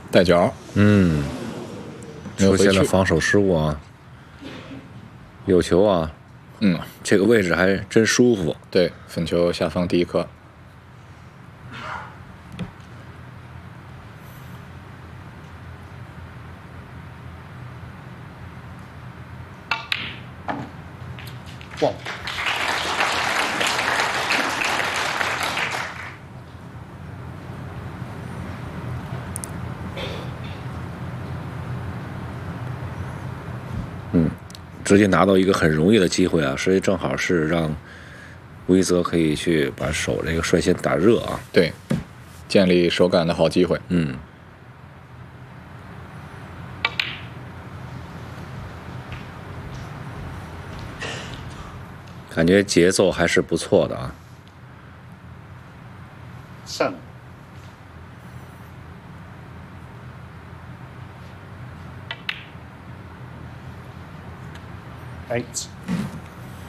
带脚， 嗯，出没有回去。 现了防守失误啊，有球啊，这个位置还真舒服。 对，粉球下方第一颗。哇！ 直接拿到一个很容易的机会啊，所以正好是让威泽可以去把手这个率先打热啊。 对，建立手感的好机会。 感觉节奏还是不错的啊。 7 8